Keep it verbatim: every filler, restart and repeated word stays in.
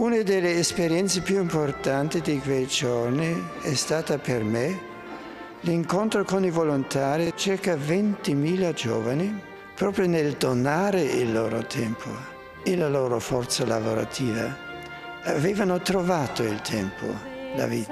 Una delle esperienze più importanti di quei giorni è stata per me l'incontro con i volontari, circa ventimila giovani, proprio nel donare il loro tempo e la loro forza lavorativa. Avevano trovato il tempo, la vita.